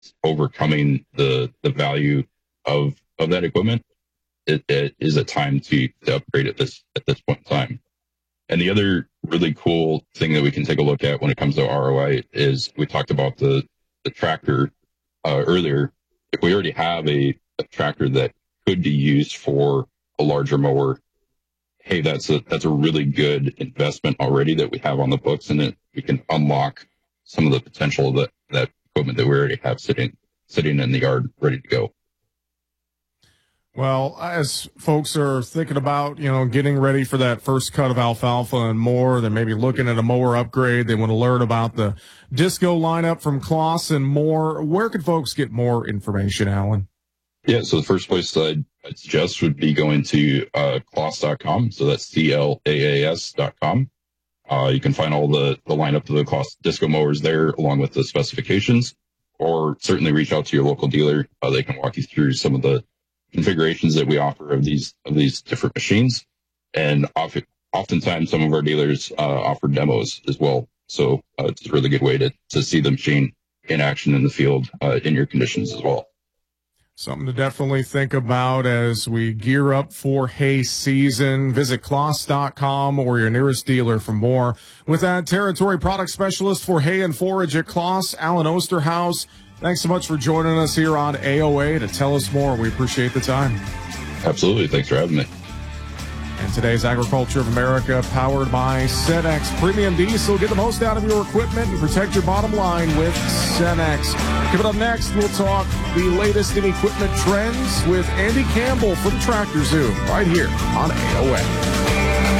overcoming the value of that equipment, it is a time to upgrade at this point in time. And the other really cool thing that we can take a look at when it comes to ROI is we talked about the tractor earlier. If we already have a tractor that could be used for a larger mower, hey, that's a really good investment already that we have on the books, and we can unlock some of the potential of that equipment that we already have sitting in the yard ready to go. Well, as folks are thinking about, getting ready for that first cut of alfalfa and more, they're maybe looking at a mower upgrade. They want to learn about the Disco lineup from Claas and more. Where can folks get more information, Alan? Yeah, so the first place I'd suggest would be going to Claas.com. So that's CLAAS.com. You can find all the lineup of the Claas Disco mowers there, along with the specifications, or certainly reach out to your local dealer. They can walk you through some of the configurations that we offer of these different machines. And oftentimes some of our dealers offer demos as well. So it's a really good way to see the machine in action in the field in your conditions as well. Something to definitely think about as we gear up for hay season. Visit Claas.com or your nearest dealer for more. With that, Territory Product Specialist for Hay and Forage at Claas, Alan Osterhaus. Thanks so much for joining us here on AOA to tell us more. We appreciate the time. Absolutely. Thanks for having me. And today's Agriculture of America, powered by Cenex Premium Diesel. Get the most out of your equipment and protect your bottom line with Cenex. Coming up next, we'll talk the latest in equipment trends with Andy Campbell from Tractor Zoom right here on AOA.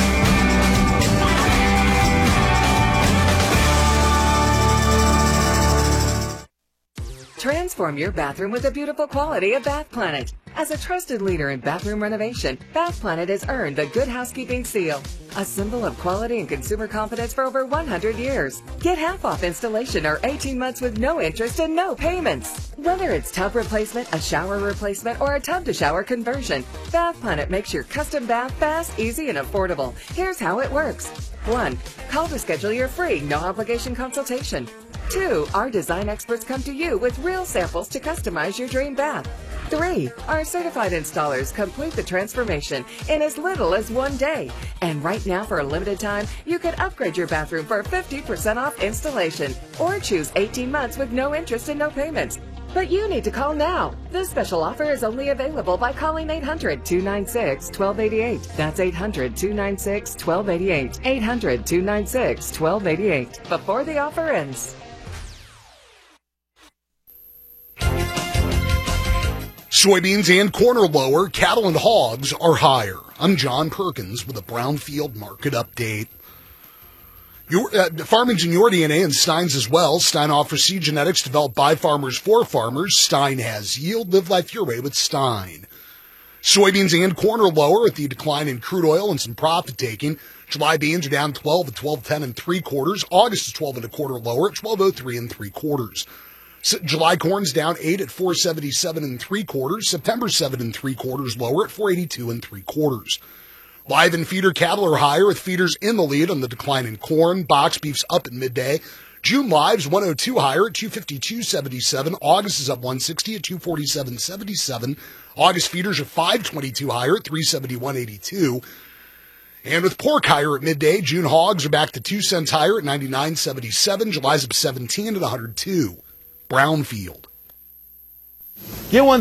Transform your bathroom with the beautiful quality of Bath Planet. As a trusted leader in bathroom renovation, Bath Planet has earned the Good Housekeeping Seal, a symbol of quality and consumer confidence for over 100 years. Get half off installation or 18 months with no interest and no payments. Whether it's tub replacement, a shower replacement, or a tub-to-shower conversion, Bath Planet makes your custom bath fast, easy, and affordable. Here's how it works. 1. Call to schedule your free, no-obligation consultation. 2. Our design experts come to you with real samples to customize your dream bath. 3. Our certified installers complete the transformation in as little as 1 day. And right now, for a limited time, you can upgrade your bathroom for 50% off installation or choose 18 months with no interest and no payments. But you need to call now. This special offer is only available by calling 800-296-1288. That's 800-296-1288. 800-296-1288. Before the offer ends. Soybeans and corn are lower. Cattle and hogs are higher. I'm John Perkins with a Brownfield Market Update. Farm Ingenuity DNA and Stein's as well. Stein offers seed genetics developed by farmers for farmers. Stein has yield. Live life your way with Stein. Soybeans and corn are lower with the decline in crude oil and some profit taking. July beans are down 12 at 12.10 3/4. August is 12 1/4 lower at 12.03 3/4. July corn's down 8 at 4.77 3/4. September 7 3/4 lower at 4.82 3/4. Live and feeder cattle are higher with feeders in the lead on the decline in corn. Box beef's up at midday. June live's 102 higher at 252.77. August is up 160 at 247.77. August feeders are 522 higher at 371.82. And with pork higher at midday, June hogs are back to 2 cents higher at 99.77. July's up 17 at 102. Brownfield. Get one